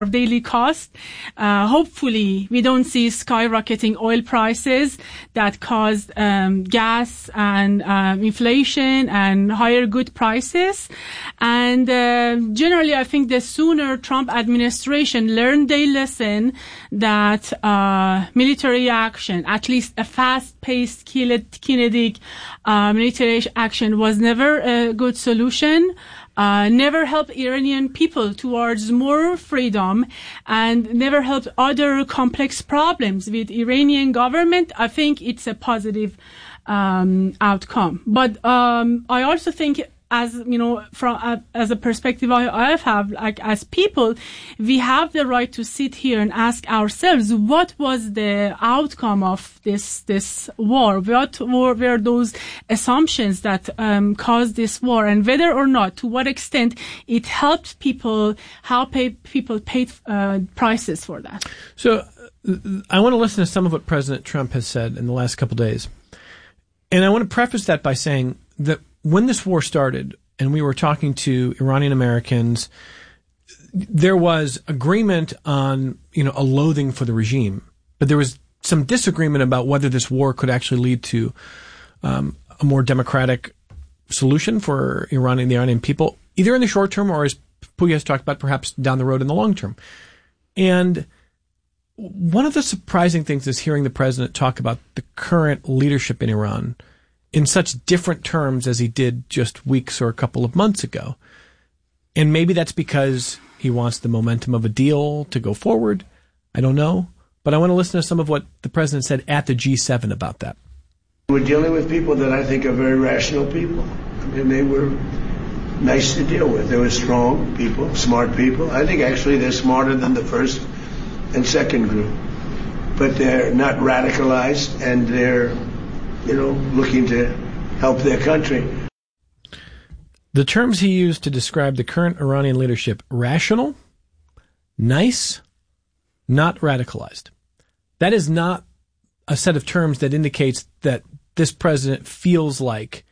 daily cost. Hopefully we don't see skyrocketing oil prices that cause gas and inflation and higher good prices. And generally, I think the sooner Trump administration learned their lesson that military action, at least a fast-paced kinetic military action, was never a good solution. Never helped Iranian people towards more freedom, and never helped other complex problems with Iranian government. I think it's a positive outcome. But I also think, as you know, from as a perspective I have, like as people, we have the right to sit here and ask ourselves, what was the outcome of this war? What were those assumptions that caused this war, and whether or not, to what extent it helped people, how people paid prices for that. So I want to listen to some of what President Trump has said in the last couple of days, and I want to preface that by saying that when this war started and we were talking to Iranian Americans, there was agreement on, a loathing for the regime, but there was some disagreement about whether this war could actually lead to a more democratic solution for Iran and the Iranian people, either in the short term or, as Pooya has talked about, perhaps down the road in the long term. And one of the surprising things is hearing the president talk about the current leadership in Iran in such different terms as he did just weeks or a couple of months ago. And maybe that's because he wants the momentum of a deal to go forward. I don't know. But I want to listen to some of what the president said at the G7 about that. We're dealing with people that I think are very rational people. And they were nice to deal with. They were strong people, smart people. I think actually they're smarter than the first and second group. But they're not radicalized, and they're looking to help their country. The terms he used to describe the current Iranian leadership: rational, nice, not radicalized. That is not a set of terms that indicates that this president feels like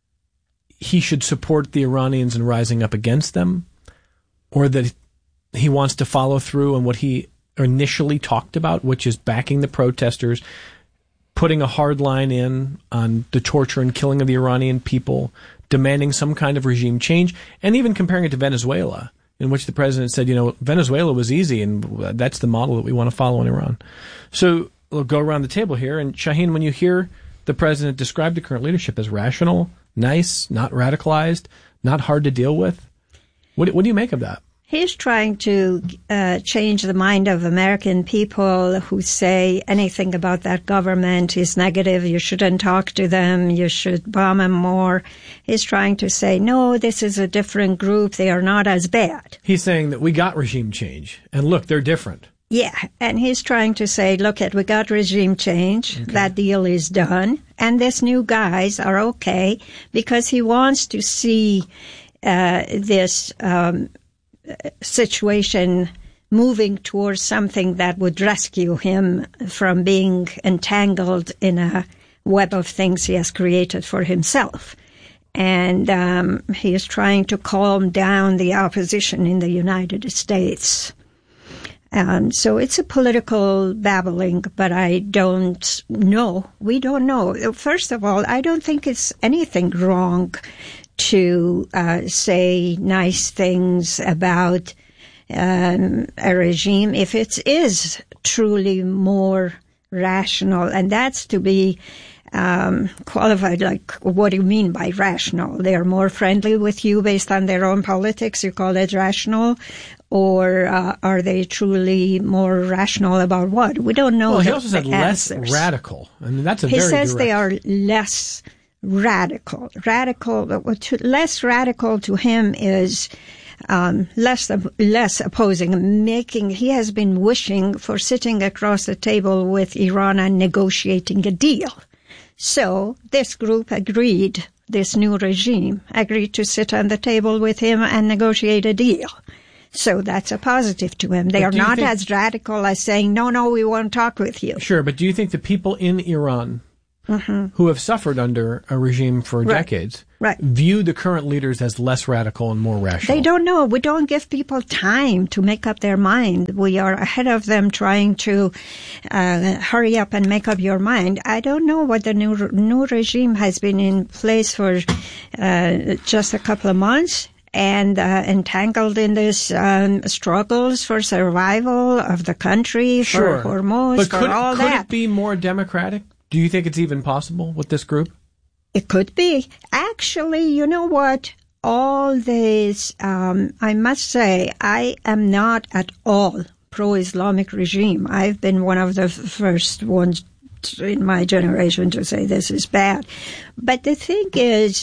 he should support the Iranians in rising up against them, or that he wants to follow through on what he initially talked about, which is backing the protesters, putting a hard line in on the torture and killing of the Iranian people, demanding some kind of regime change, and even comparing it to Venezuela, in which the president said, Venezuela was easy, and that's the model that we want to follow in Iran. So we'll go around the table here. And Shaheen, when you hear the president describe the current leadership as rational, nice, not radicalized, not hard to deal with, what do you make of that? He's trying to change the mind of American people who say anything about that government is negative. You shouldn't talk to them. You should bomb them more. He's trying to say, no, this is a different group. They are not as bad. He's saying that we got regime change, and look, they're different. Yeah, and he's trying to say, look, we got regime change. Okay. That deal is done. And these new guys are okay, because he wants to see this situation moving towards something that would rescue him from being entangled in a web of things he has created for himself. And he is trying to calm down the opposition in the United States. So it's a political babbling, but I don't know. We don't know. First of all, I don't think it's anything wrong to say nice things about a regime if it is truly more rational, and that's to be qualified. Like, what do you mean by rational? They are more friendly with you based on their own politics, you call it rational? Or are they truly more rational about what? We don't know. Well, he also said less radical. I mean, that's a very direct. He says they are less radical. Less radical to him is less opposing. He has been wishing for sitting across the table with Iran and negotiating a deal. So this group this new regime agreed to sit on the table with him and negotiate a deal. So that's a positive to him. They are not as radical as saying, no, we won't talk with you. Sure, but do you think the people in Iran who have suffered under a regime for decades, view the current leaders as less radical and more rational. They don't know. We don't give people time to make up their mind. We are ahead of them trying to hurry up and make up your mind. I don't know what the new regime has been in place for just a couple of months and entangled in this struggles for survival of the country, for Hormuz, for all that. Could it be more democratic? Do you think it's even possible with this group? It could be. Actually, you know what? All this, I must say, I am not at all pro-Islamic regime. I've been one of the first ones in my generation to say this is bad. But the thing is,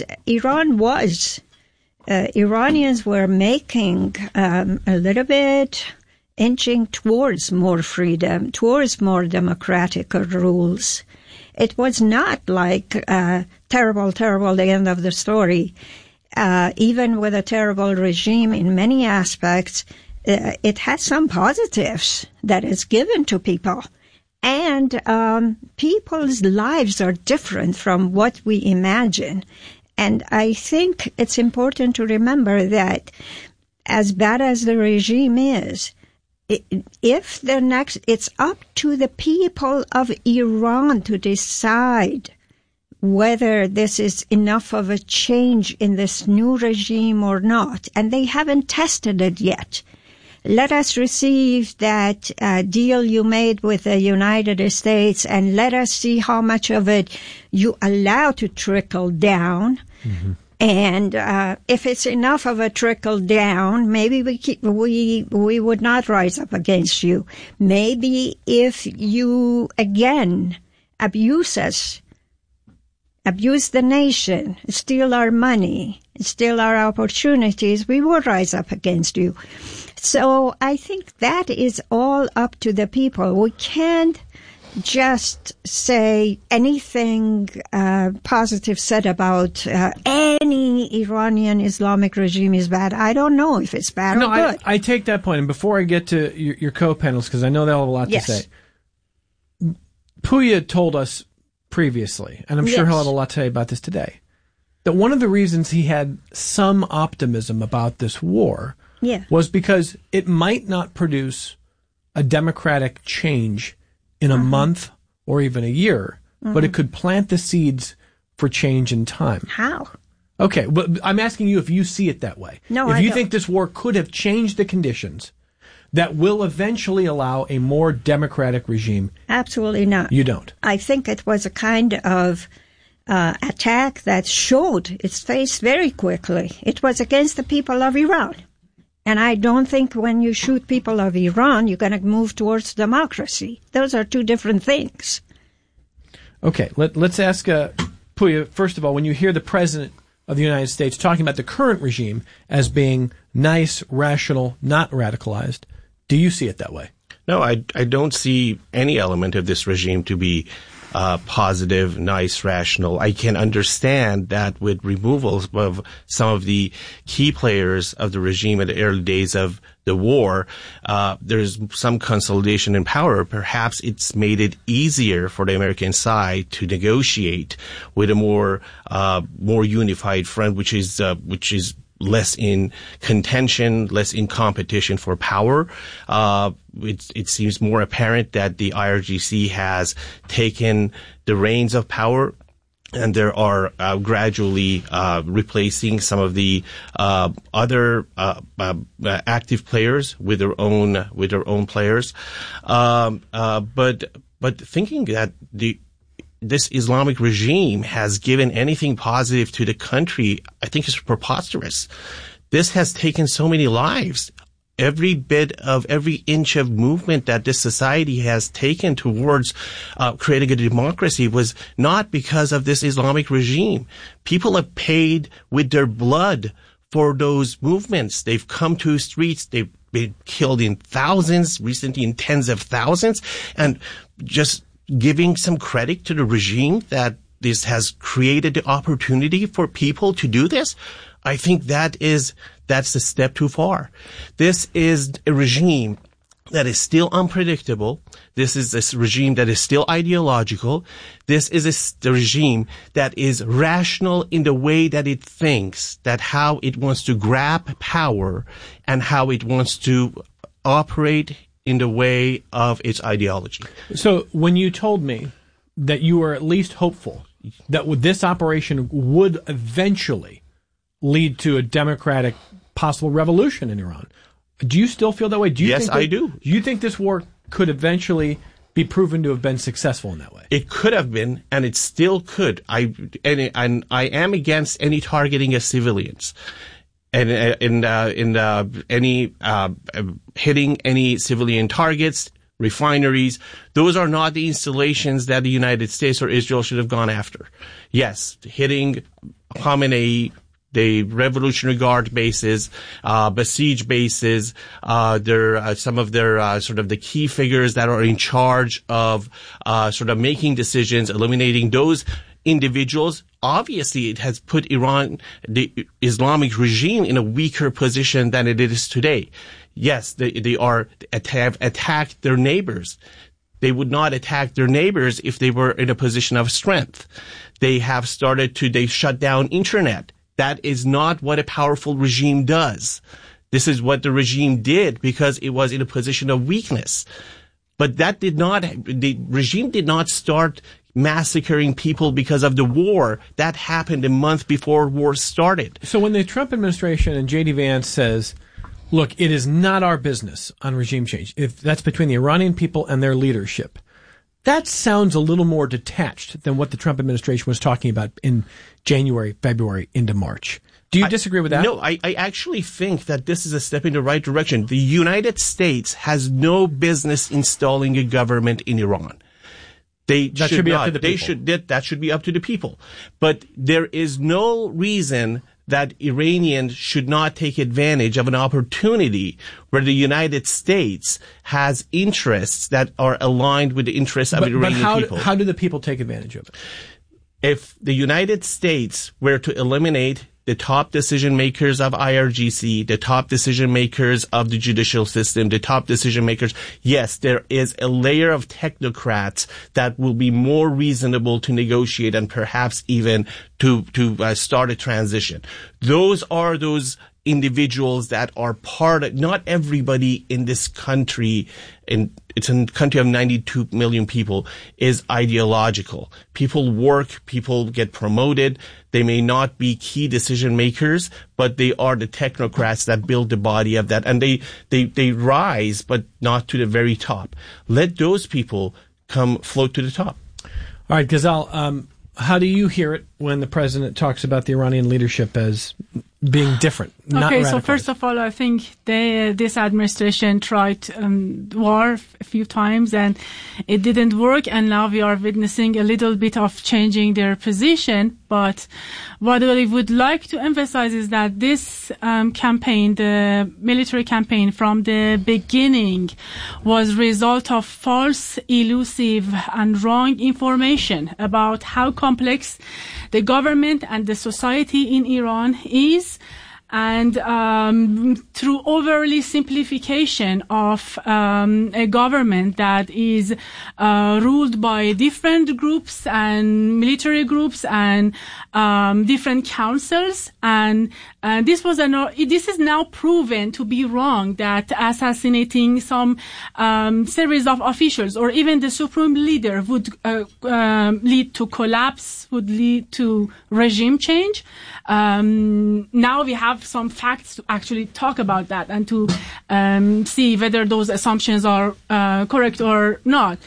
Iranians were making a little bit, inching towards more freedom, towards more democratic rules. It was not like terrible, the end of the story. Even with a terrible regime in many aspects, it has some positives that is given to people. And people's lives are different from what we imagine. And I think it's important to remember that as bad as the regime is, it's up to the people of Iran to decide whether this is enough of a change in this new regime or not. And they haven't tested it yet. Let us receive that deal you made with the United States and let us see how much of it you allow to trickle down. Mm-hmm. And if it's enough of a trickle down, maybe we would not rise up against you. Maybe if you again abuse us, abuse the nation, steal our money, steal our opportunities, we will rise up against you. So I think that is all up to the people. We can't just say anything positive said about any Iranian Islamic regime is bad. I don't know if it's bad or good. I take that point. And before I get to your co-panelists, because I know they'll have a lot to say, Pouya told us previously, and I'm sure he'll have a lot to say about this today, that one of the reasons he had some optimism about this war was because it might not produce a democratic change in a month or even a year, but it could plant the seeds for change in time. How? Okay, but I'm asking you if you see it that way. No, if you think this war could have changed the conditions that will eventually allow a more democratic regime. Absolutely not. You don't? I think it was a kind of attack that showed its face very quickly. It was against the people of Iran. And I don't think when you shoot people of Iran, you're going to move towards democracy. Those are two different things. Okay, let's ask Pouya, first of all, when you hear the President of the United States talking about the current regime as being nice, rational, not radicalized, do you see it that way? No, I don't see any element of this regime to be positive, nice, rational. I can understand that with removal of some of the key players of the regime at the early days of the war, there's some consolidation in power. Perhaps it's made it easier for the American side to negotiate with a more unified front, which is less in contention, less in competition for power. It seems more apparent that the IRGC has taken the reins of power, and there are gradually replacing some of the other active players with their own players. But thinking that this Islamic regime has given anything positive to the country, I think is preposterous. This has taken so many lives. Every inch of movement that this society has taken towards creating a democracy was not because of this Islamic regime. People have paid with their blood for those movements. They've come to streets. They've been killed in thousands, recently in tens of thousands, and just giving some credit to the regime that this has created the opportunity for people to do this, I think that's a step too far. This is a regime that is still unpredictable. This is a regime that is still ideological. This is a regime that is rational in the way that it thinks, that how it wants to grab power and how it wants to operate in the way of its ideology. So when you told me that you were at least hopeful that this operation would eventually lead to a democratic possible revolution in Iran, do you still feel that way? Yes, I do. Do you think this war could eventually be proven to have been successful in that way? It could have been, and it still could. I am against any targeting of civilians, and any hitting any civilian targets, refineries. Those are not the installations that the United States or Israel should have gone after. Yes, hitting Khamenei, the Revolutionary Guard bases, Basij bases, some of their sort of the key figures that are in charge of sort of making decisions, eliminating those individuals. Obviously, it has put Iran, the Islamic regime, in a weaker position than it is today. Yes, they have attacked their neighbors. They would not attack their neighbors if they were in a position of strength. They have they've shut down internet. That is not what a powerful regime does. This is what the regime did because it was in a position of weakness. But the regime did not start massacring people because of the war. That happened a month before war started. So when the Trump administration and J.D. Vance says, look, it is not our business on regime change, if that's between the Iranian people and their leadership, that sounds a little more detached than what the Trump administration was talking about in January, February, into March. Do you disagree with that? No, I actually think that this is a step in the right direction. The United States has no business installing a government in Iran. That should be up to the people. That should be up to the people. But there is no reason that Iranians should not take advantage of an opportunity where the United States has interests that are aligned with the interests of Iranian people. How do the people take advantage of it? If the United States were to eliminate the top decision makers of IRGC, the top decision makers of the judicial system, the top decision makers, yes, there is a layer of technocrats that will be more reasonable to negotiate and perhaps even to start a transition. Those are those individuals that are part of, not everybody in this country, it's a country of 92 million people, is ideological. People work, people get promoted. They may not be key decision makers, but they are the technocrats that build the body of that. And they rise, but not to the very top. Let those people float to the top. All right, Ghazal, how do you hear it when the president talks about the Iranian leadership as being different, not Okay, radicalized? so first of all, I think this administration tried war a few times and it didn't work, and now we are witnessing a little bit of changing their position. But what I would like to emphasize is that this campaign, the military campaign from the beginning, was a result of false, elusive, and wrong information about how complex the government and the society in Iran is, and through overly simplification of a government that is ruled by different groups and military groups and different councils, and this is now proven to be wrong, that assassinating some series of officials or even the supreme leader would lead to collapse, would lead to regime change. Now we have some facts to actually talk about that and to see whether those assumptions are correct or not.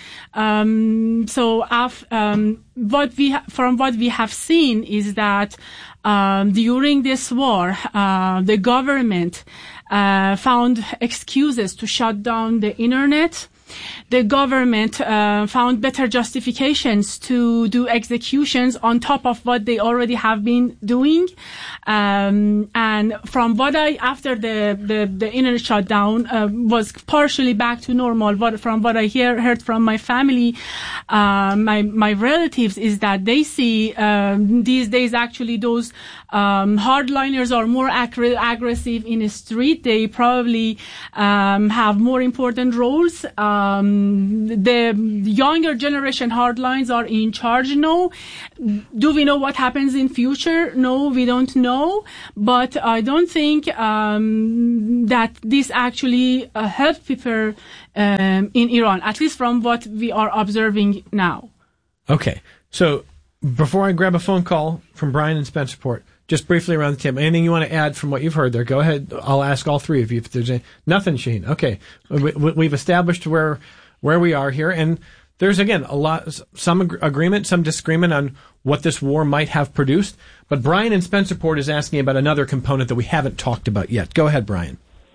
From what we have seen is that during this war, the government found excuses to shut down the internet, the government found better justifications to do executions on top of what they already have been doing. And from what after the internet shutdown was partially back to normal, from what I heard from my family, my relatives, is that they see these days actually those hardliners are more aggressive in the street. They probably have more important roles. The younger generation hardlines are in charge now. Do we know what happens in future? No, we don't know. But I don't think that this actually helps people in Iran, at least from what we are observing now. Okay. So before I grab a phone call from Brian in Spencerport, just briefly around the table, anything you want to add from what you've heard there? Go ahead. I'll ask all three of you if there's nothing, Shaheen. Okay. We've established where we are here, and there's, again, some agreement, some disagreement on what this war might have produced. But Brian in Spencerport is asking about another component that we haven't talked about yet. Go ahead, Brian.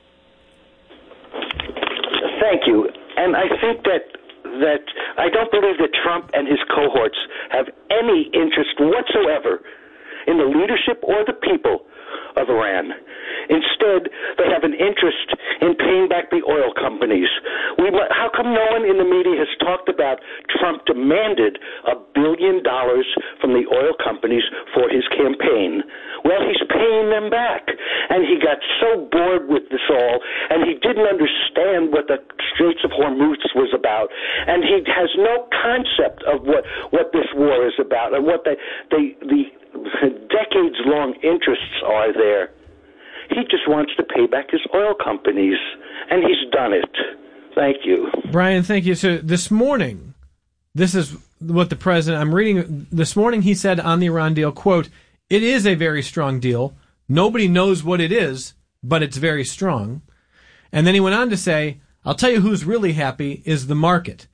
Thank you. And I think that I don't believe that Trump and his cohorts have any interest whatsoever in the leadership or the people of Iran. Instead, they have an interest in paying back the oil companies. How come no one in the media has talked about Trump demanded $1 billion from the oil companies for his campaign? Well, he's paying them back. And he got so bored with this all, and he didn't understand what the Straits of Hormuz was about. And he has no concept of what this war is about and what the decades-long interests are there. He just wants to pay back his oil companies, and he's done it. Thank you. Brian, thank you. So this morning, this is what the president, I'm reading, this morning he said on the Iran deal, quote, "It is a very strong deal. Nobody knows what it is, but it's very strong." And then he went on to say, "I'll tell you who's really happy is the market."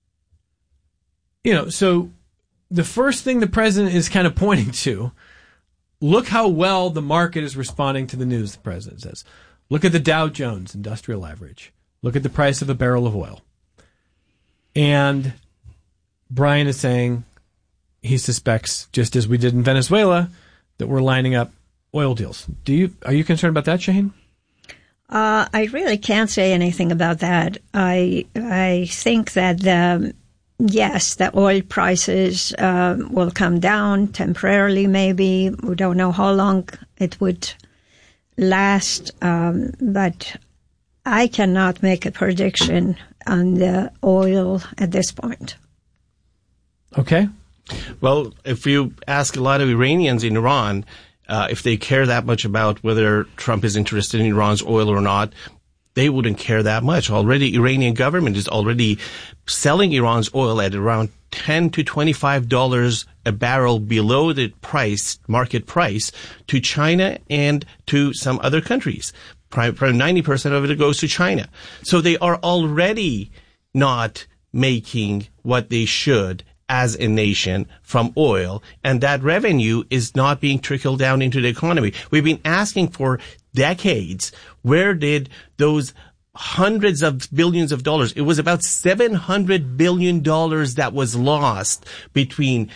So the first thing the president is kind of pointing to, look how well the market is responding to the news, the president says. Look at the Dow Jones Industrial Average. Look at the price of a barrel of oil. And Brian is saying he suspects, just as we did in Venezuela, that we're lining up oil deals. Are you concerned about that, Shaheen? I really can't say anything about that. I think that yes, the oil prices will come down temporarily, maybe. We don't know how long it would last, but I cannot make a prediction on the oil at this point. Okay. Well, if you ask a lot of Iranians in Iran if they care that much about whether Trump is interested in Iran's oil or not, they wouldn't care that much. Already, Iranian government is already selling Iran's oil at around $10 to $25 a barrel below the market price, to China and to some other countries. Probably 90% of it goes to China. So they are already not making what they should as a nation from oil, and that revenue is not being trickled down into the economy. We've been asking for decades, where did those hundreds of billions of dollars, it was about $700 billion that was lost between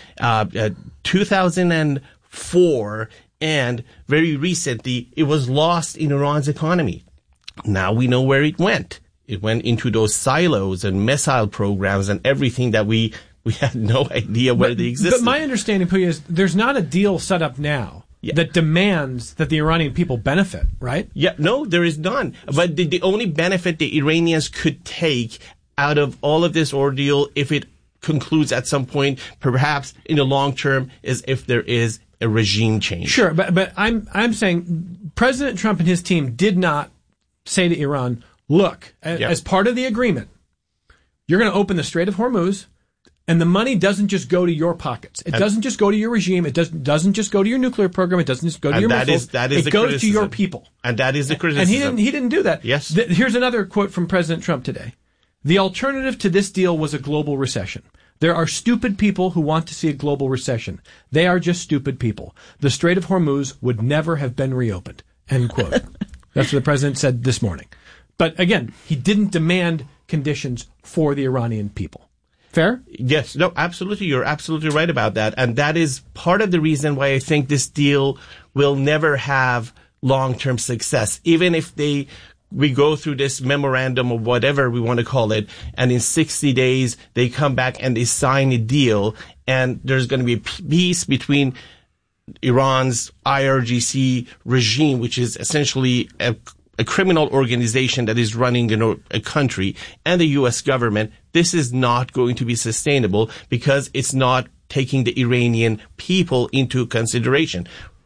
2004 and very recently, it was lost in Iran's economy. Now we know where it went. It went into those silos and missile programs and everything that we had no idea where they existed. But my understanding, Pooya, is there's not a deal set up now that demands that the Iranian people benefit, right? Yeah, no, there is none. But the only benefit the Iranians could take out of all of this ordeal, if it concludes at some point, perhaps in the long term, is if there is a regime change. Sure, but I'm saying President Trump and his team did not say to Iran, look, as part of the agreement, you're going to open the Strait of Hormuz, and the money doesn't just go to your pockets. It doesn't just go to your regime. It doesn't just go to your nuclear program. It doesn't just go to your missiles. It goes to your people. And that is the criticism. And he didn't do that. Yes. Here's another quote from President Trump today. The alternative to this deal was a global recession. There are stupid people who want to see a global recession. They are just stupid people. The Strait of Hormuz would never have been reopened. End quote. That's what the president said this morning. But again, he didn't demand conditions for the Iranian people. Fair? Yes. No, absolutely. You're absolutely right about that. And that is part of the reason why I think this deal will never have long-term success. Even if we go through this memorandum or whatever we want to call it, and in 60 days they come back and they sign a deal, and there's going to be peace between Iran's IRGC regime, which is essentially a criminal organization that is running a country, and the U.S. government. This is not going to be sustainable because it's not taking the Iranian people into consideration.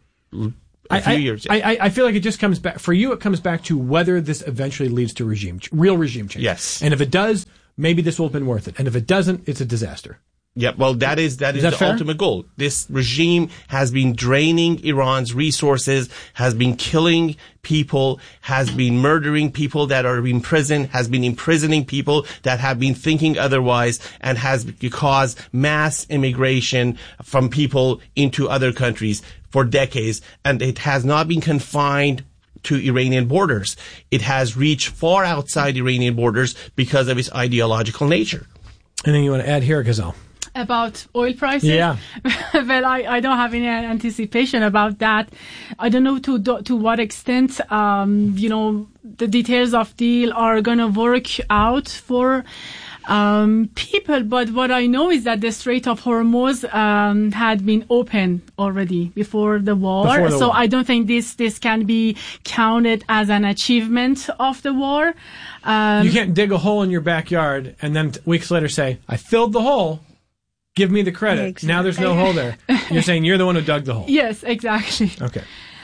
I feel like it just comes back, for you, it comes back to whether this eventually leads to real regime change. Yes. And if it does, maybe this will have been worth it. And if it doesn't, it's a disaster. Yeah, well, that is the fair? ultimate goal. This regime has been draining Iran's resources, has been killing people, has been murdering people that are in prison, has been imprisoning people that have been thinking otherwise, and has caused mass immigration from people into other countries for decades. And it has not been confined to Iranian borders. It has reached far outside Iranian borders because of its ideological nature. Anything you want to add here, Ghazal? About oil prices? Yeah. Well, I don't have any anticipation about that. I don't know to what extent, the details of deal are going to work out for people. But what I know is that the Strait of Hormuz had been open already before the war. So I don't think this can be counted as an achievement of the war. You can't dig a hole in your backyard and then weeks later say, I filled the hole. Give me the credit. Exactly. Now there's no hole there. You're saying you're the one who dug the hole. Yes, exactly. Okay.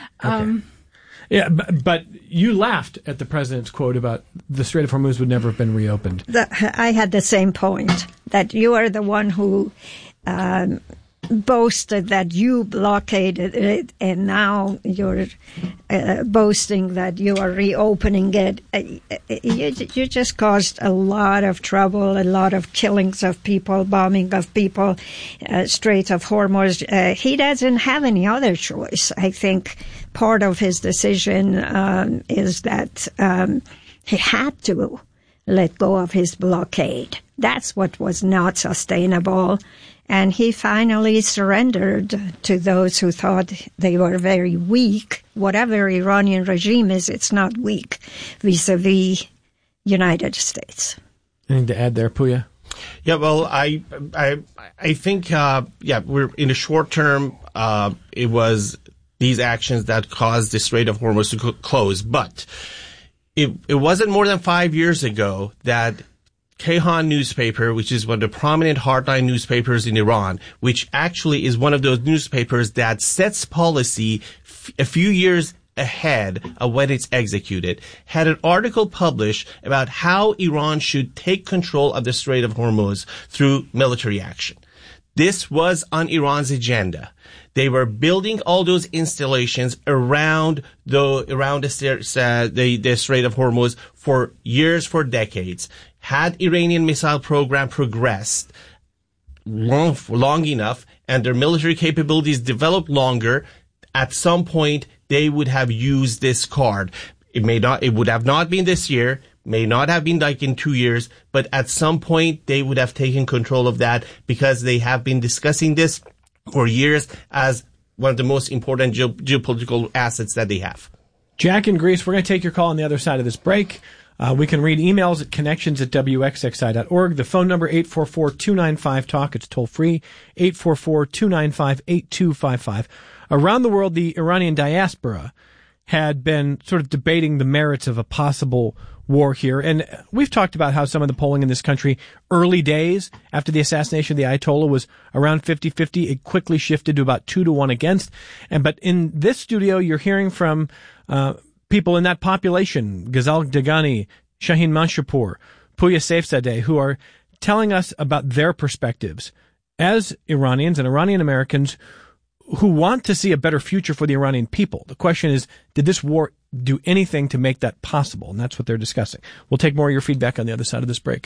Yeah, but you laughed at the president's quote about the Strait of Hormuz would never have been reopened. I had the same point, that you are the one who boasted that you blockaded it, and now you're boasting that you are reopening it. You just caused a lot of trouble, a lot of killings of people, bombing of people, Strait of Hormuz. He doesn't have any other choice. I think part of his decision is that he had to let go of his blockade. That's what was not sustainable. And he finally surrendered to those who thought they were very weak. Whatever Iranian regime is, it's not weak vis-a-vis United States. Anything to add there, Puya? Yeah, well, I think, we're in the short term, it was these actions that caused the Strait of Hormuz to close. But it wasn't more than 5 years ago that Kayhan newspaper, which is one of the prominent hardline newspapers in Iran, which actually is one of those newspapers that sets policy a few years ahead of when it's executed, had an article published about how Iran should take control of the Strait of Hormuz through military action. This was on Iran's agenda. They were building all those installations around the Strait of Hormuz for years, for decades. Had Iranian missile program progressed long enough and their military capabilities developed longer, at some point they would have used this card. It would have not been this year, may not have been like in 2 years, but at some point they would have taken control of that because they have been discussing this for years as one of the most important geopolitical assets that they have. Jack in Greece, we're going to take your call on the other side of this break. We can read emails at connections@wxxi.org. The phone number, 844-295-TALK. It's toll free, 844-295-8255. Around the world, the Iranian diaspora had been sort of debating the merits of a possible war here. And we've talked about how some of the polling in this country, early days after the assassination of the Ayatollah, was around 50-50. It quickly shifted to about 2-1 against. But in this studio, you're hearing from people in that population, Ghazal Dagani, Shaheen Manshapur, Puya Saifzadeh, who are telling us about their perspectives as Iranians and Iranian Americans who want to see a better future for the Iranian people. The question is, did this war do anything to make that possible? And that's what they're discussing. We'll take more of your feedback on the other side of this break.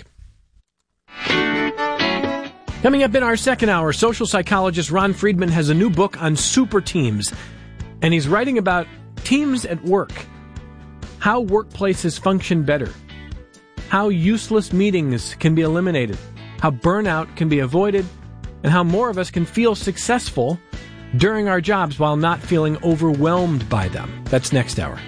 Coming up in our second hour, social psychologist Ron Friedman has a new book on super teams, and he's writing about teams at work, how workplaces function better. how useless meetings can be eliminated, how burnout can be avoided, and how more of us can feel successful during our jobs while not feeling overwhelmed by them. That's next hour.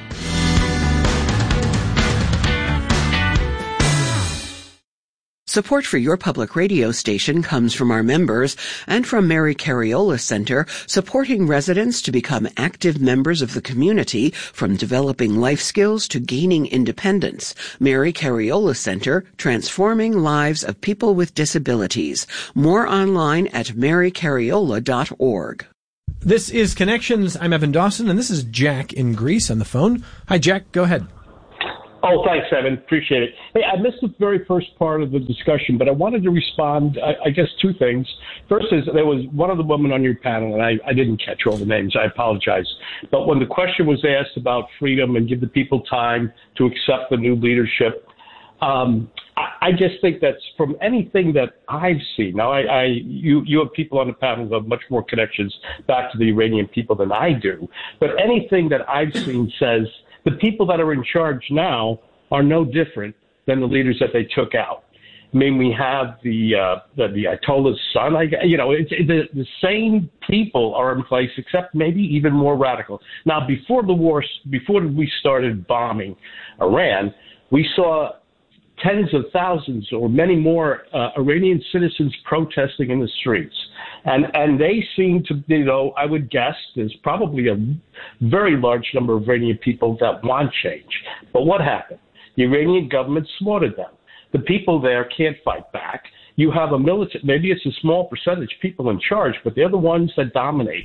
Support for your public radio station comes from our members and from Mary Cariola Center, supporting residents to become active members of the community, from developing life skills to gaining independence. Mary Cariola Center, transforming lives of people with disabilities. More online at marycariola.org. This is Connections. I'm Evan Dawson, and this is Jack in Greece on the phone. Hi, Jack. Go ahead. Oh, thanks, Evan. Appreciate it. Hey, I missed the very first part of the discussion, but I wanted to respond, I guess, two things. First is there was one of the women on your panel, and I didn't catch all the names. I apologize. But when the question was asked about freedom and give the people time to accept the new leadership, I just think that's from anything that I've seen. Now, you have people on the panel who have much more connections back to the Iranian people than I do. But anything that I've seen says the people that are in charge now are no different than the leaders that they took out. I mean, we have the Ayatollah's son. The same people are in place, except maybe even more radical. Now, before the war, before we started bombing Iran, we saw tens of thousands or many more Iranian citizens protesting in the streets. And they seem to, I would guess there's probably a very large number of Iranian people that want change. But what happened? The Iranian government slaughtered them. The people there can't fight back. You have a military, maybe it's a small percentage people in charge, but they're the ones that dominate.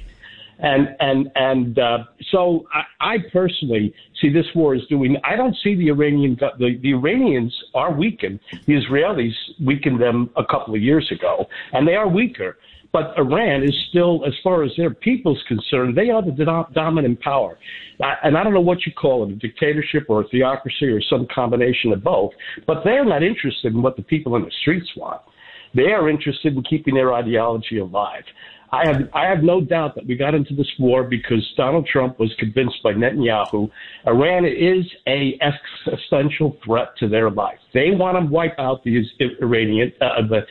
So I personally see this war as doing. I don't see the Iranians are weakened. The Israelis weakened them a couple of years ago, and they are weaker. But Iran is still, as far as their people's concerned, they are the dominant power. And I don't know what you call it, a dictatorship or a theocracy or some combination of both. But they're not interested in what the people in the streets want. They are interested in keeping their ideology alive. I have no doubt that we got into this war because Donald Trump was convinced by Netanyahu Iran is a existential threat to their life. They want to wipe out the Israelis, and the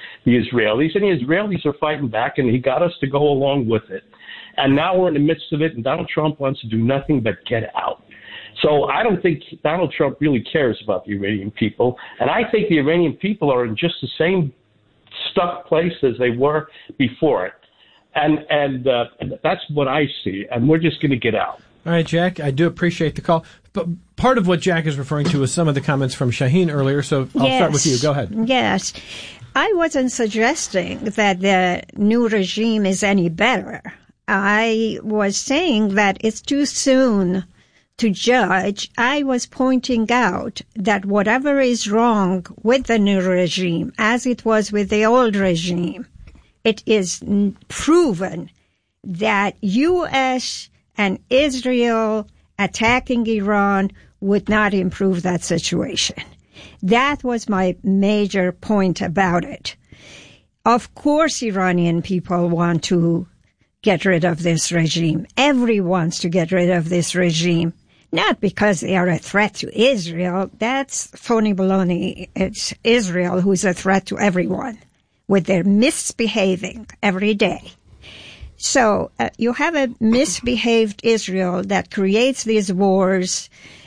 Israelis are fighting back, and he got us to go along with it. And now we're in the midst of it, and Donald Trump wants to do nothing but get out. So I don't think Donald Trump really cares about the Iranian people, and I think the Iranian people are in just the same stuck place as they were before it. And that's what I see, and we're just going to get out. All right, Jack, I do appreciate the call. But part of what Jack is referring to is some of the comments from Shaheen earlier, so I'll start with you. Go ahead. Yes. I wasn't suggesting that the new regime is any better. I was saying that it's too soon to judge. I was pointing out that whatever is wrong with the new regime, as it was with the old regime, it is proven that U.S. and Israel attacking Iran would not improve that situation. That was my major point about it. Of course, Iranian people want to get rid of this regime. Everyone wants to get rid of this regime. Not because they are a threat to Israel. That's phony baloney. It's Israel who's a threat to everyone, with their misbehaving every day. So you have a misbehaved Israel that creates these wars,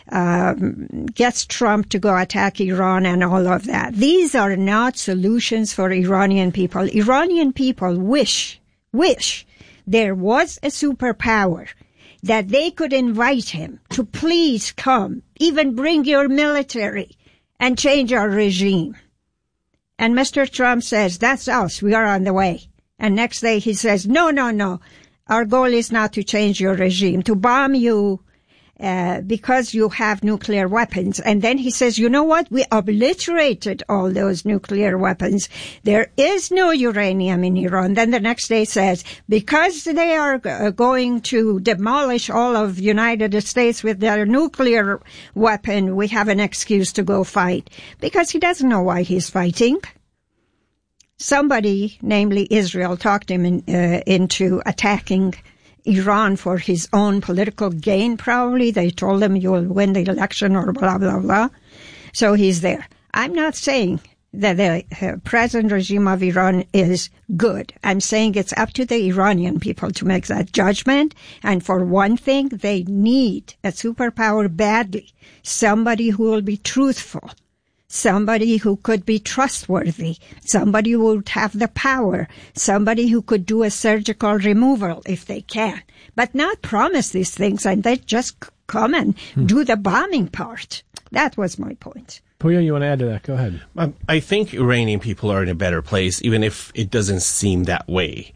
gets Trump to go attack Iran and all of that. These are not solutions for Iranian people. Iranian people wish there was a superpower that they could invite him to please come, even bring your military and change our regime. And Mr. Trump says, that's us. We are on the way. And next day he says, no. Our goal is not to change your regime, to bomb you because you have nuclear weapons. And then he says, you know what? We obliterated all those nuclear weapons. There is no uranium in Iran. Then the next day says, because they are going to demolish all of the United States with their nuclear weapon, we have an excuse to go fight. Because he doesn't know why he's fighting. Somebody, namely Israel, talked him into attacking Iran for his own political gain, probably. They told him, you'll win the election or blah, blah, blah. So he's there. I'm not saying that the present regime of Iran is good. I'm saying it's up to the Iranian people to make that judgment. And for one thing, they need a superpower badly. Somebody who will be truthful. Somebody who could be trustworthy. Somebody who would have the power. Somebody who could do a surgical removal if they can. But not promise these things and they just come and do the bombing part. That was my point. Puya, you want to add to that? Go ahead. I think Iranian people are in a better place, even if it doesn't seem that way.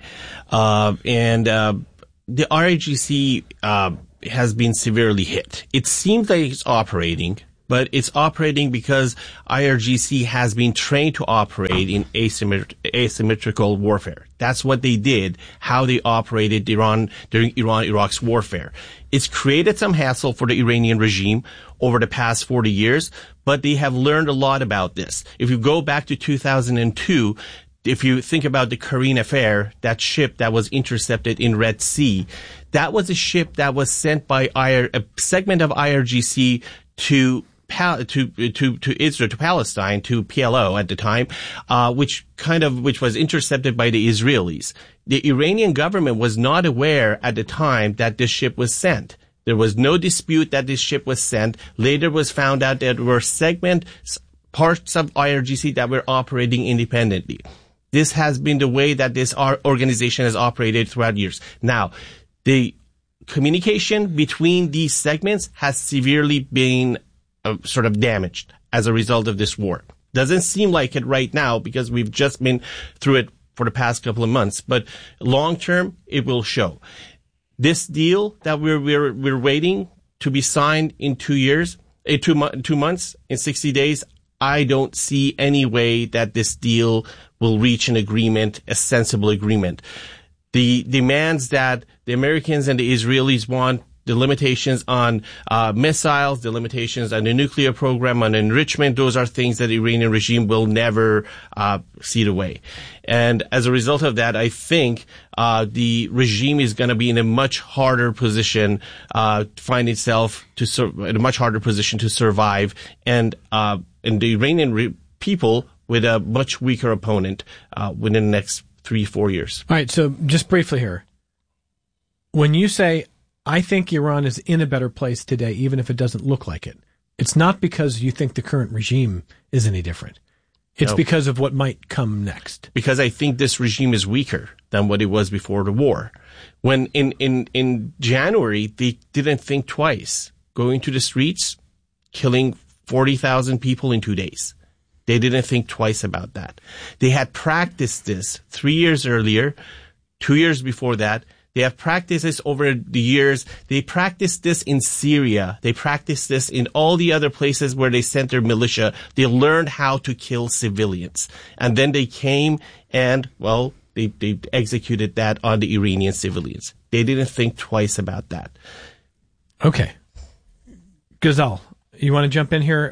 The IRGC has been severely hit. It seems like it's operating, but it's operating because IRGC has been trained to operate in asymmetrical warfare. That's what they did, how they operated during Iran-Iraq's warfare. It's created some hassle for the Iranian regime over the past 40 years, but they have learned a lot about this. If you go back to 2002, if you think about the Karine affair, that ship that was intercepted in Red Sea, that was a ship that was sent by a segment of IRGC to Israel, to Palestine, to PLO at the time, which was intercepted by the Israelis. The Iranian government was not aware at the time that this ship was sent. There was no dispute that this ship was sent. Later was found out that there were parts of IRGC that were operating independently. This has been the way that this organization has operated throughout years. Now, the communication between these segments has severely been sort of damaged as a result of this war. Doesn't seem like it right now because we've just been through it for the past couple of months, but long term, it will show. This deal that we're waiting to be signed in 2 years, 2 months, in 60 days, I don't see any way that this deal will reach an agreement, a sensible agreement. The demands that the Americans and the Israelis want, the limitations on missiles, the limitations on the nuclear program, on enrichment, those are things that the Iranian regime will never cede away. And as a result of that, I think the regime is going to be in a much harder position, find itself in a much harder position to survive, and the Iranian people with a much weaker opponent within the next 3-4 years. All right, so just briefly here. When you say, I think Iran is in a better place today, even if it doesn't look like it, it's not because you think the current regime is any different. It's because of what might come next. Because I think this regime is weaker than what it was before the war. When in January, they didn't think twice. Going to the streets, killing 40,000 people in 2 days. They didn't think twice about that. They had practiced this 3 years earlier, 2 years before that. They have practiced this over the years. They practiced this in Syria. They practiced this in all the other places where they sent their militia. They learned how to kill civilians. And then they came and, they executed that on the Iranian civilians. They didn't think twice about that. Okay. Ghazal, you want to jump in here?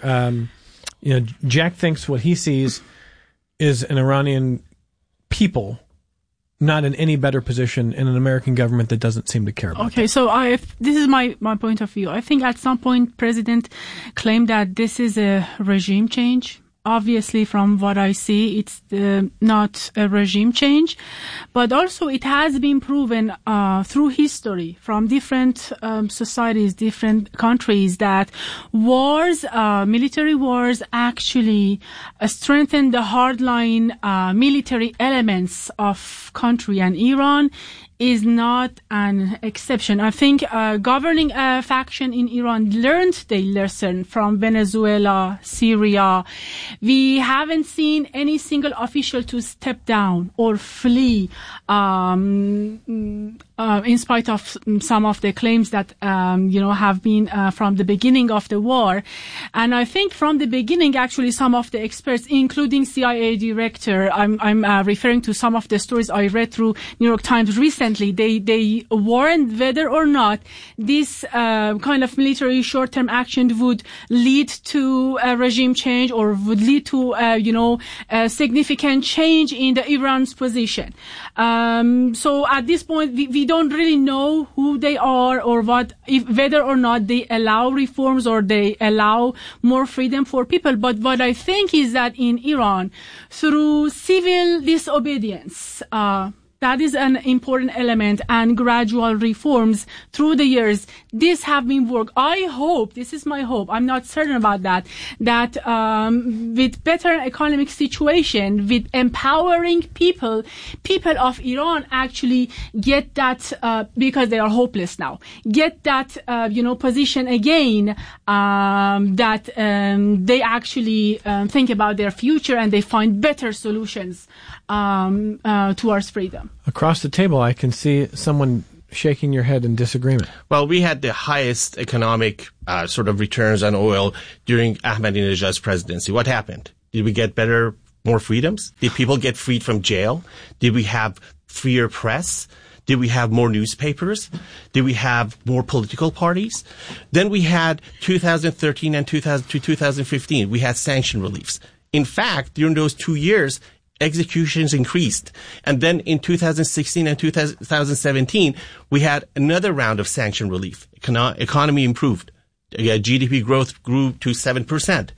Jack thinks what he sees is an Iranian people not in any better position in an American government that doesn't seem to care about that. So this is my point of view. I think at some point President claimed that this is a regime change. Obviously, from what I see, it's not a regime change, but also it has been proven through history from different societies, different countries, that wars, military wars, actually strengthen the hardline military elements of country, and Iran is not an exception. I think governing faction in Iran learned the lesson from Venezuela, Syria. We haven't seen any single official to step down or flee, in spite of some of the claims that have been from the beginning of the war. And I think from the beginning, actually, some of the experts, including CIA director, I'm referring to some of the stories I read through New York Times recently, differently. They warned whether or not this kind of military short-term action would lead to a regime change or would lead to a significant change in the Iran's position. So at this point, we don't really know who they are or whether or not they allow reforms or they allow more freedom for people. But what I think is that in Iran, through civil disobedience, that is an important element, and gradual reforms through the years. This have been work. I hope, this is my hope, I'm not certain about that with better economic situation, with empowering people of Iran actually get that, because they are hopeless now, get that, position again, that they actually think about their future and they find better solutions towards freedom. Across the table, I can see someone shaking your head in disagreement. Well, we had the highest economic sort of returns on oil during Ahmadinejad's presidency. What happened? Did we get more freedoms? Did people get freed from jail? Did we have freer press? Did we have more newspapers? Did we have more political parties? Then we had 2013 and 2015. We had sanction reliefs. In fact, during those 2 years, executions increased. And then in 2016 and 2017, we had another round of sanction relief. Economy improved. GDP growth grew to 7%.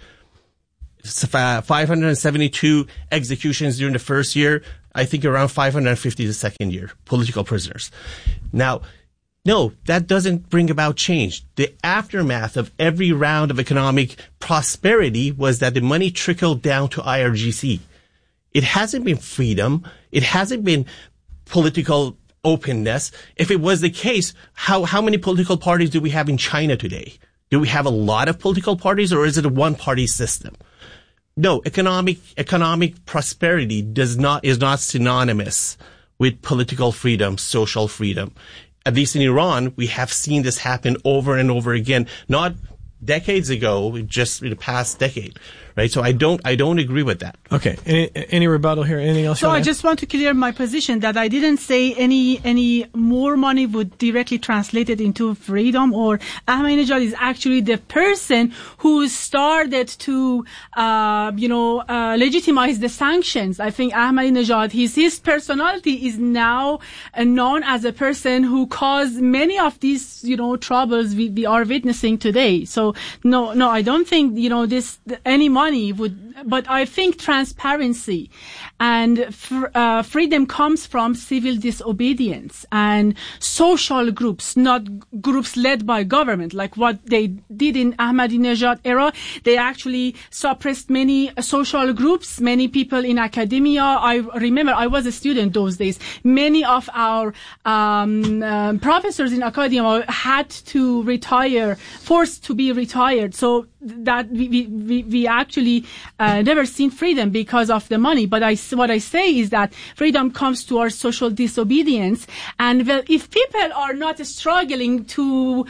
572 executions during the first year. I think around 550 the second year. Political prisoners. Now, no, that doesn't bring about change. The aftermath of every round of economic prosperity was that the money trickled down to IRGC. It hasn't been freedom. It hasn't been political openness. If it was the case, how many political parties do we have in China today? Do we have a lot of political parties, or is it a one-party system? No, economic prosperity is not synonymous with political freedom, social freedom. At least in Iran, we have seen this happen over and over again, not decades ago, just in the past decade, right? So I don't agree with that. Okay. Any rebuttal here? Anything else? So I just want to clear my position that I didn't say any more money would directly translate it into freedom, or Ahmadinejad is actually the person who started to, legitimize the sanctions. I think Ahmadinejad, his personality is now known as a person who caused many of these, troubles we are witnessing today. So no, I don't think, any money would, but I think transparency and freedom comes from civil disobedience and social groups, not groups led by government, like what they did in Ahmadinejad era. They actually suppressed many social groups, many people in academia. I remember I was a student those days. Many of our professors in academia had to retire, forced to be retired. So that we actually never seen freedom because of the money. But what I say is that freedom comes to our social disobedience. And well, if people are not struggling to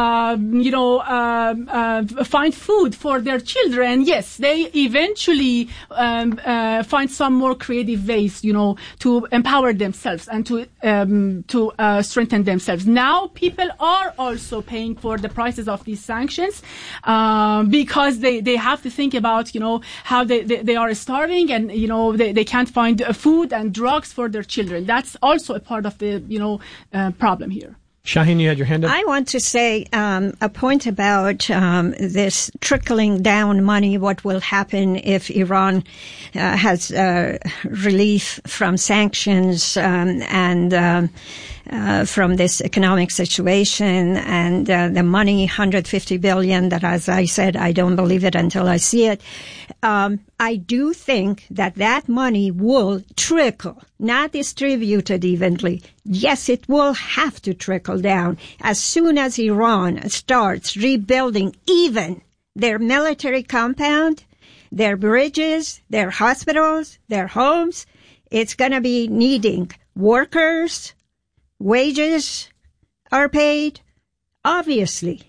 find food for their children, yes, they eventually find some more creative ways, to empower themselves and to strengthen themselves. Now people are also paying for the prices of these sanctions, because they have to think about, how they are starving and, they can't find food and drugs for their children. That's also a part of the, problem here. Shaheen, you had your hand up? I want to say a point about this trickling down money, what will happen if Iran has relief from sanctions and from this economic situation, and the money, 150 billion, that, as I said, I don't believe it until I see it. I do think that money will trickle, not distributed evenly. Yes, it will have to trickle down as soon as Iran starts rebuilding even their military compound, their bridges, their hospitals, their homes. It's going to be needing workers. Wages are paid. Obviously,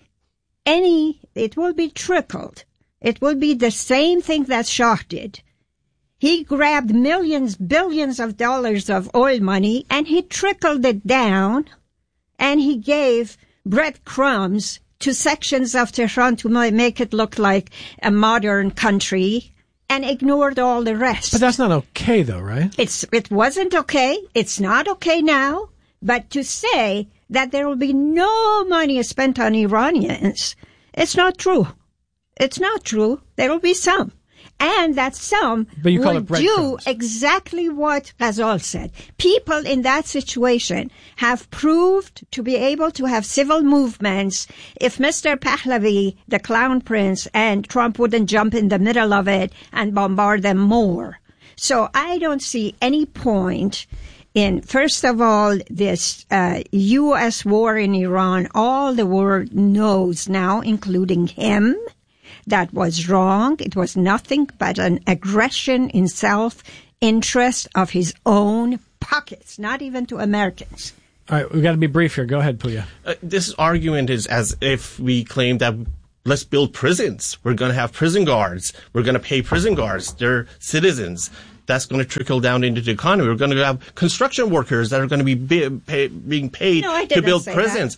it will be trickled. It will be the same thing that Shah did. He grabbed millions, billions of dollars of oil money, and he trickled it down, and he gave breadcrumbs to sections of Tehran to make it look like a modern country, and ignored all the rest. But that's not okay, though, right? It wasn't okay. It's not okay now. But to say that there will be no money spent on Iranians, it's not true. It's not true. There will be some. And that some will do exactly what Ghazal said. People in that situation have proved to be able to have civil movements if Mr. Pahlavi, the Clown Prince, and Trump wouldn't jump in the middle of it and bombard them more. So I don't see any point in, first of all, this U.S. war in Iran. All the world knows now, including him, that was wrong. It was nothing but an aggression in self-interest of his own pockets, not even to Americans. All right, we've got to be brief here. Go ahead, Puya. This argument is as if we claim that let's build prisons. We're going to have prison guards. We're going to pay prison guards. They're citizens. That's going to trickle down into the economy. We're going to have construction workers that are going to be being paid to build prisons.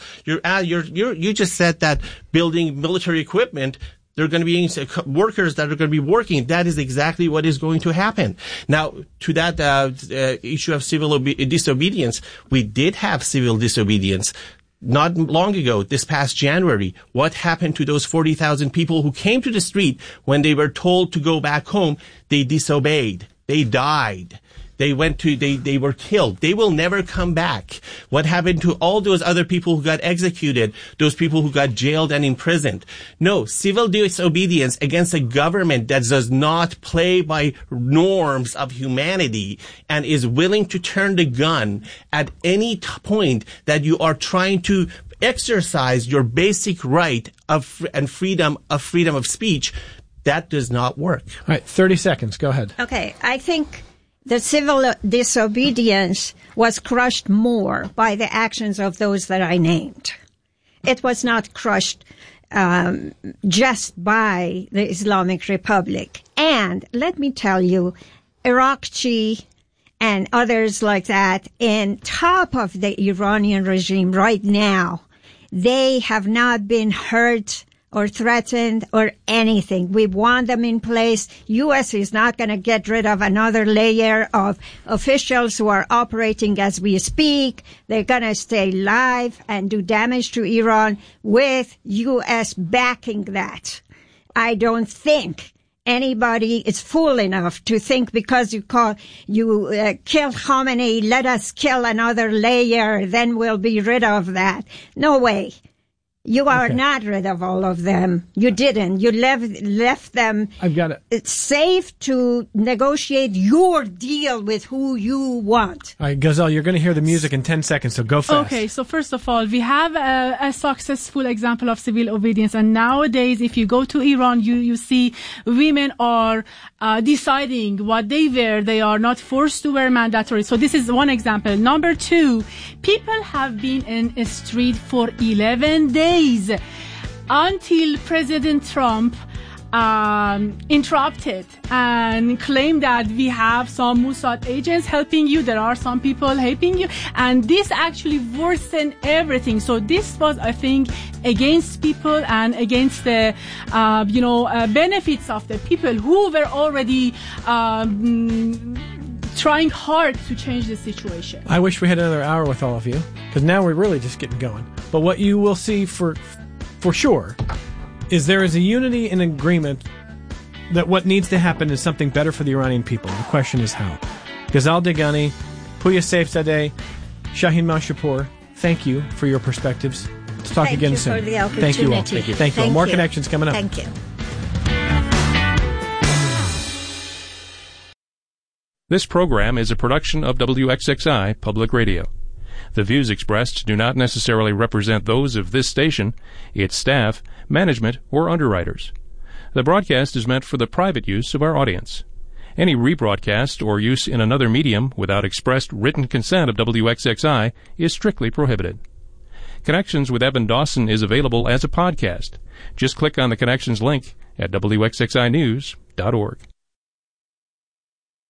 You just said that building military equipment, there are going to be workers that are going to be working. That is exactly what is going to happen. Now, to that issue of civil disobedience, we did have civil disobedience not long ago, this past January. What happened to those 40,000 people who came to the street when they were told to go back home? They disobeyed. They died. They were killed. They will never come back. What happened to all those other people who got executed, those people who got jailed and imprisoned? No, civil disobedience against a government that does not play by norms of humanity and is willing to turn the gun at any point that you are trying to exercise your basic right and freedom of speech, that does not work. All right, 30 seconds. Go ahead. Okay, I think the civil disobedience was crushed more by the actions of those that I named. It was not crushed just by the Islamic Republic. And let me tell you, Irakchi and others like that, in top of the Iranian regime right now, they have not been hurt or threatened or anything. We want them in place. U.S. is not going to get rid of another layer of officials who are operating as we speak. They're going to stay live and do damage to Iran with U.S. backing that. I don't think anybody is fool enough to think because you kill Khamenei, let us kill another layer, then we'll be rid of that. No way. You are not rid of all of them. You didn't. You left them It's safe to negotiate your deal with who you want. All right, Ghazal, you're going to hear the music in 10 seconds, so go fast. Okay, so first of all, we have a successful example of civil obedience. And nowadays, if you go to Iran, you see women are deciding what they wear. They are not forced to wear mandatory. So this is one example. Number two, people have been in a street for 11 days. Until President Trump interrupted and claimed that we have some Mossad agents helping you, there are some people helping you, and this actually worsened everything. So this was, I think, against people and against the benefits of the people who were already trying hard to change the situation. I wish we had another hour with all of you, because now we're really just getting going. But what you will see for sure is there is a unity and agreement that what needs to happen is something better for the Iranian people. The question is how. Ghazal Degani, Puya Saifzadeh, Shaheen Mashpour, thank you for your perspectives. Let's talk again soon. Thank you for the opportunity. Thank you all. Thank you all. More connections coming up. Thank you. This program is a production of WXXI Public Radio. The views expressed do not necessarily represent those of this station, its staff, management, or underwriters. The broadcast is meant for the private use of our audience. Any rebroadcast or use in another medium without expressed written consent of WXXI is strictly prohibited. Connections with Evan Dawson is available as a podcast. Just click on the Connections link at WXXInews.org.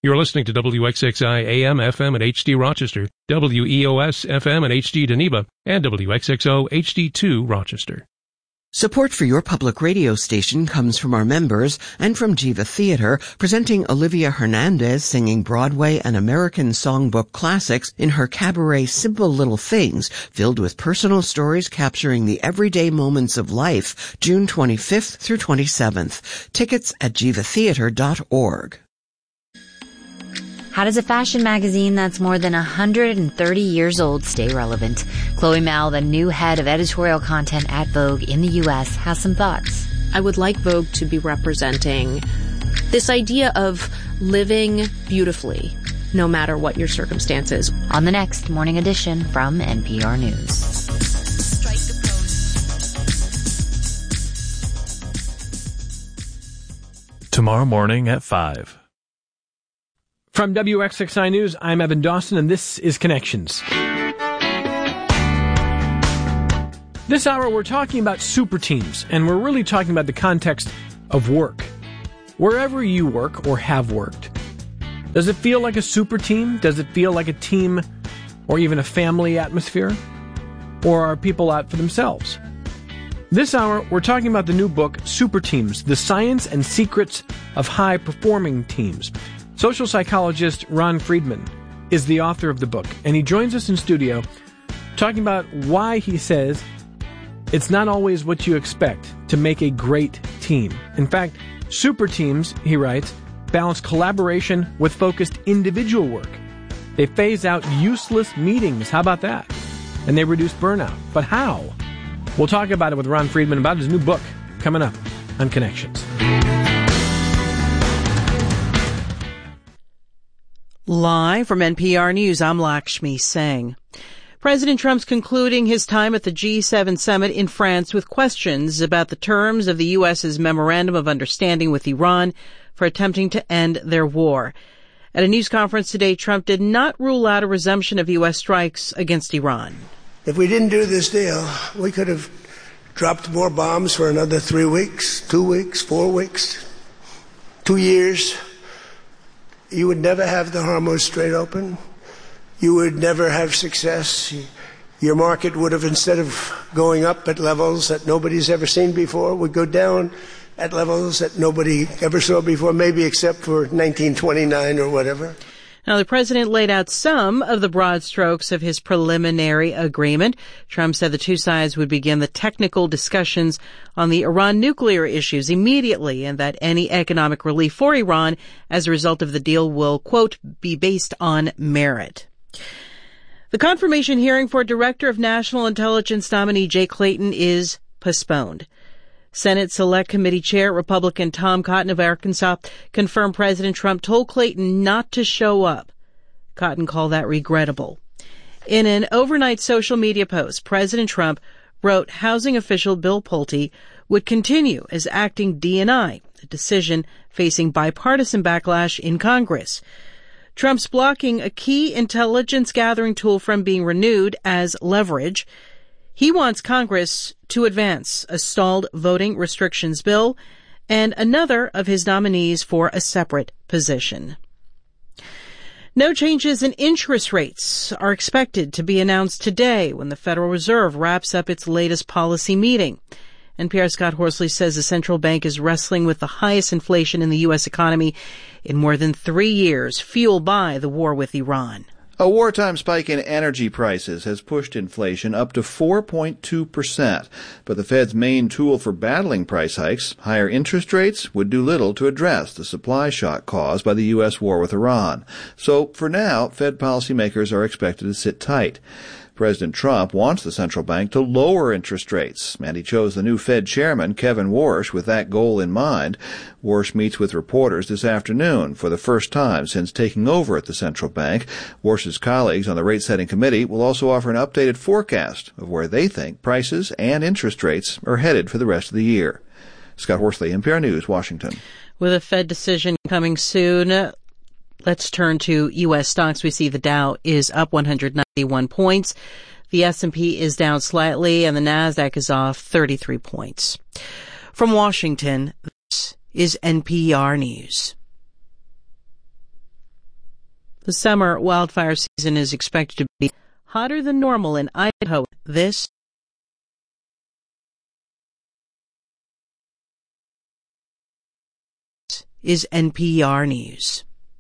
You're listening to WXXI AM, FM at HD Rochester, WEOS FM at HD Geneva, and WXXO HD2 Rochester. Support for your public radio station comes from our members and from Jiva Theater, presenting Olivia Hernandez singing Broadway and American songbook classics in her cabaret Simple Little Things, filled with personal stories capturing the everyday moments of life, June 25th through 27th. Tickets at jivatheater.org. How does a fashion magazine that's more than 130 years old stay relevant? Chloe Mao, the new head of editorial content at Vogue in the U.S., has some thoughts. I would like Vogue to be representing this idea of living beautifully, no matter what your circumstances. On the next Morning Edition from NPR News. Tomorrow morning at 5. From WXXI News, I'm Evan Dawson, and this is Connections. This hour, we're talking about super teams, and we're really talking about the context of work. Wherever you work or have worked, does it feel like a super team? Does it feel like a team or even a family atmosphere? Or are people out for themselves? This hour, we're talking about the new book, Super Teams, The Science and Secrets of High-Performing Teams. Social psychologist Ron Friedman is the author of the book, and he joins us in studio talking about why he says it's not always what you expect to make a great team. In fact, super teams, he writes, balance collaboration with focused individual work. They phase out useless meetings. How about that? And they reduce burnout. But how? We'll talk about it with Ron Friedman about his new book coming up on Connections. Live from NPR News, I'm Lakshmi Singh. President Trump's concluding his time at the G7 summit in France with questions about the terms of the U.S.'s Memorandum of Understanding with Iran for attempting to end their war. At a news conference today, Trump did not rule out a resumption of U.S. strikes against Iran. If we didn't do this deal, we could have dropped more bombs for another 3 weeks, 2 weeks, 4 weeks, 2 years. You would never have the Hormuz Strait open. You would never have success. Your market would have, instead of going up at levels that nobody's ever seen before, would go down at levels that nobody ever saw before, maybe except for 1929 or whatever. Now, the president laid out some of the broad strokes of his preliminary agreement. Trump said the two sides would begin the technical discussions on the Iran nuclear issues immediately, and that any economic relief for Iran as a result of the deal will, quote, be based on merit. The confirmation hearing for Director of National Intelligence nominee Jay Clayton is postponed. Senate Select Committee Chair, Republican Tom Cotton of Arkansas, confirmed President Trump told Clayton not to show up. Cotton called that regrettable. In an overnight social media post, President Trump wrote housing official Bill Pulte would continue as acting DNI, a decision facing bipartisan backlash in Congress. Trump's blocking a key intelligence gathering tool from being renewed as leverage. He wants Congress to advance a stalled voting restrictions bill and another of his nominees for a separate position. No changes in interest rates are expected to be announced today when the Federal Reserve wraps up its latest policy meeting. NPR's Scott Horsley says the central bank is wrestling with the highest inflation in the U.S. economy in more than 3 years, fueled by the war with Iran. A wartime spike in energy prices has pushed inflation up to 4.2%, but the Fed's main tool for battling price hikes, higher interest rates, would do little to address the supply shock caused by the U.S. war with Iran. So, for now, Fed policymakers are expected to sit tight. President Trump wants the central bank to lower interest rates, and he chose the new Fed chairman, Kevin Warsh, with that goal in mind. Warsh meets with reporters this afternoon for the first time since taking over at the central bank. Warsh's colleagues on the rate-setting committee will also offer an updated forecast of where they think prices and interest rates are headed for the rest of the year. Scott Horsley, NPR News, Washington. With a Fed decision coming soon, let's turn to U.S. stocks. We see the Dow is up 191 points. The S&P is down slightly, and the Nasdaq is off 33 points. From Washington, this is NPR News. The summer wildfire season is expected to be hotter than normal in Idaho. This is NPR News.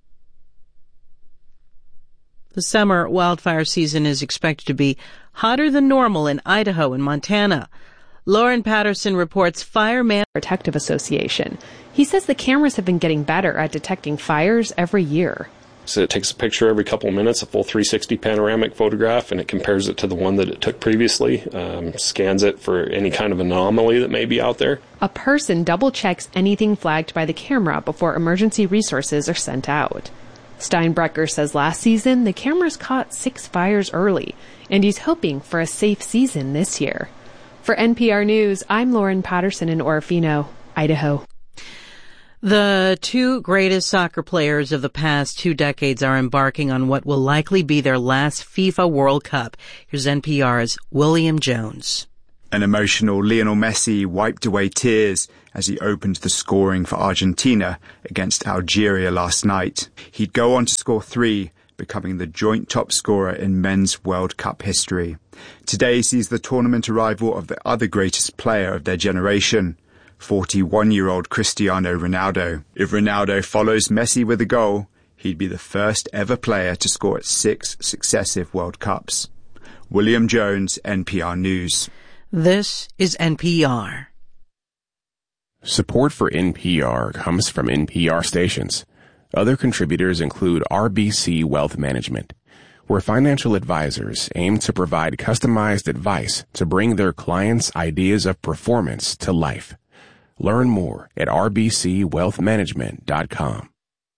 The summer wildfire season is expected to be hotter than normal in Idaho and Montana. Lauren Patterson reports Fireman Protective Association. He says the cameras have been getting better at detecting fires every year. So it takes a picture every couple of minutes, a full 360 panoramic photograph, and it compares it to the one that it took previously, scans it for any kind of anomaly that may be out there. A person double-checks anything flagged by the camera before emergency resources are sent out. Steinbrecher says last season the cameras caught 6 fires early, and he's hoping for a safe season this year. For NPR News, I'm Lauren Patterson in Orofino, Idaho. The 2 greatest soccer players of the past 2 decades are embarking on what will likely be their last FIFA World Cup. Here's NPR's William Jones. An emotional Lionel Messi wiped away tears as he opened the scoring for Argentina against Algeria last night. He'd go on to score 3, becoming the joint top scorer in men's World Cup history. Today sees the tournament arrival of the other greatest player of their generation, 41-year-old Cristiano Ronaldo. If Ronaldo follows Messi with a goal, he'd be the first ever player to score at 6 successive World Cups. William Jones, NPR News. This is NPR. Support for NPR comes from NPR stations. Other contributors include RBC Wealth Management, where financial advisors aim to provide customized advice to bring their clients' ideas of performance to life. Learn more at rbcwealthmanagement.com.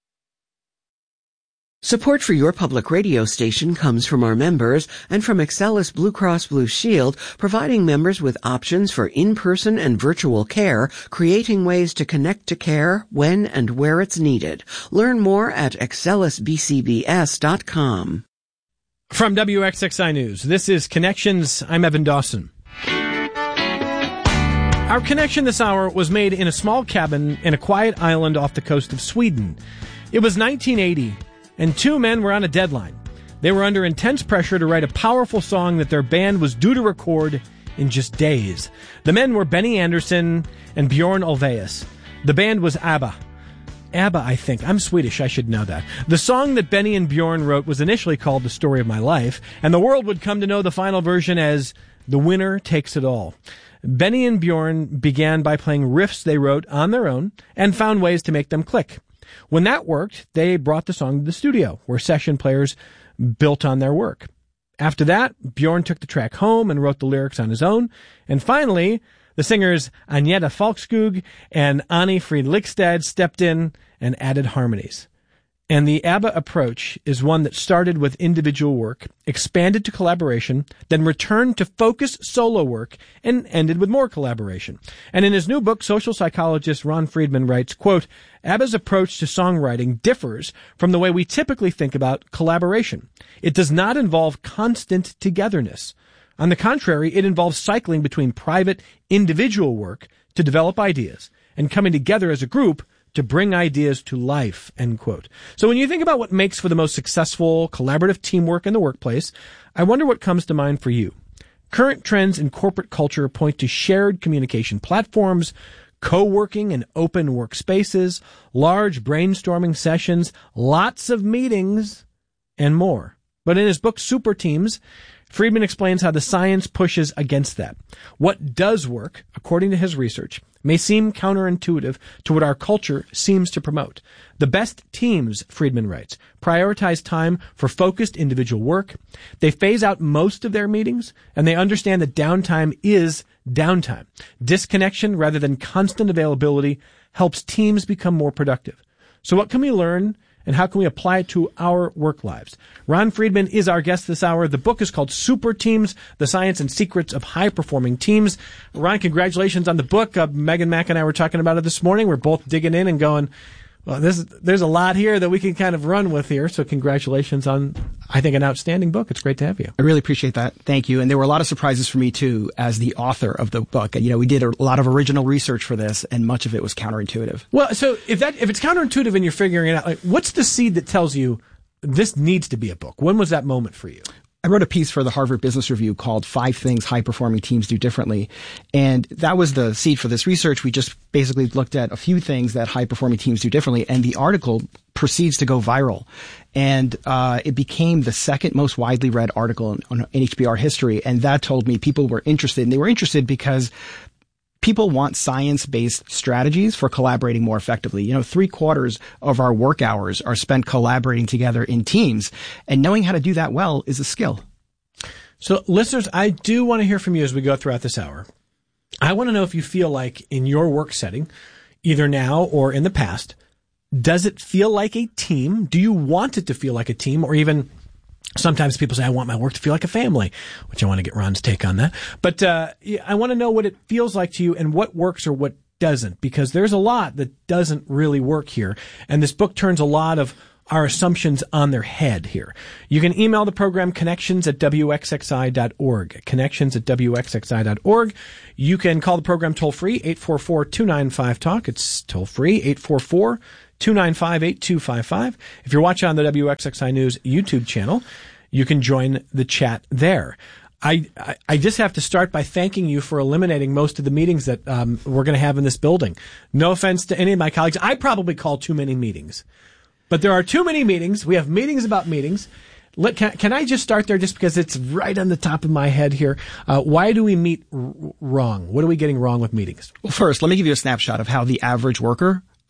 Support for your public radio station comes from our members and from Excellus Blue Cross Blue Shield, providing members with options for in-person and virtual care, creating ways to connect to care when and where it's needed. Learn more at excellusbcbs.com. From WXXI News, this is Connections. I'm Evan Dawson. Our connection this hour was made in a small cabin in a quiet island off the coast of Sweden. It was 1980, and 2 men were on a deadline. They were under intense pressure to write a powerful song that their band was due to record in just days. The men were Benny Andersson and Bjorn Ulvaeus. The band was ABBA. ABBA, I think. I'm Swedish, I should know that. The song that Benny and Bjorn wrote was initially called The Story of My Life, and the world would come to know the final version as The Winner Takes It All. Benny and Bjorn began by playing riffs they wrote on their own and found ways to make them click. When that worked, they brought the song to the studio, where session players built on their work. After that, Bjorn took the track home and wrote the lyrics on his own. And finally, the singers Agneta Falkskog and Annie Fridlikstad stepped in and added harmonies. And the ABBA approach is one that started with individual work, expanded to collaboration, then returned to focused solo work, and ended with more collaboration. And in his new book, social psychologist Ron Friedman writes, quote, ABBA's approach to songwriting differs from the way we typically think about collaboration. It does not involve constant togetherness. On the contrary, it involves cycling between private, individual work to develop ideas and coming together as a group to bring ideas to life, end quote. So when you think about what makes for the most successful collaborative teamwork in the workplace, I wonder what comes to mind for you. Current trends in corporate culture point to shared communication platforms, co-working and open workspaces, large brainstorming sessions, lots of meetings, and more. But in his book, Super Teams, Friedman explains how the science pushes against that. What does work, according to his research, may seem counterintuitive to what our culture seems to promote. The best teams, Friedman writes, prioritize time for focused individual work. They phase out most of their meetings, and they understand that downtime is downtime. Disconnection rather than constant availability helps teams become more productive. So what can we learn, and how can we apply it to our work lives? Ron Friedman is our guest this hour. The book is called Super Teams, The Science and Secrets of High-Performing Teams. Ron, congratulations on the book. Megan Mack and I were talking about it this morning. We're both digging in and going, well, there's a lot here that we can kind of run with here. So congratulations on, I think, an outstanding book. It's great to have you. I really appreciate that. Thank you. And there were a lot of surprises for me, too, as the author of the book. You know, we did a lot of original research for this, and much of it was counterintuitive. Well, so if it's counterintuitive and you're figuring it out, like, what's the seed that tells you, this needs to be a book? When was that moment for you? I wrote a piece for the Harvard Business Review called 5 Things High-Performing Teams Do Differently. And that was the seed for this research. We just basically looked at a few things that high-performing teams do differently. And the article proceeds to go viral. And it became the second most widely read article in HBR history. And that told me people were interested. And they were interested because people want science-based strategies for collaborating more effectively. 3/4 of our work hours are spent collaborating together in teams, and knowing how to do that well is a skill. So listeners, I do want to hear from you as we go throughout this hour. I want to know if you feel like in your work setting, either now or in the past, does it feel like a team? Do you want it to feel like a team? Or even sometimes people say, I want my work to feel like a family, which I want to get Ron's take on that. But I want to know what it feels like to you and what works or what doesn't, because there's a lot that doesn't really work here. And this book turns a lot of our assumptions on their head here. You can email the program connections@wxxi.org. Connections@wxxi.org. You can call the program toll free, 844-295-TALK. It's toll free, 844-295-8255. If you're watching on the WXXI News YouTube channel, you can join the chat there. I just have to start by thanking you for eliminating most of the meetings that we're going to have in this building. No offense to any of my colleagues. I probably call too many meetings. But there are too many meetings. We have meetings about meetings. Can I just start there just because it's right on the top of my head here? Why do we meet wrong? What are we getting wrong with meetings? Well, first, let me give you a snapshot of how the average worker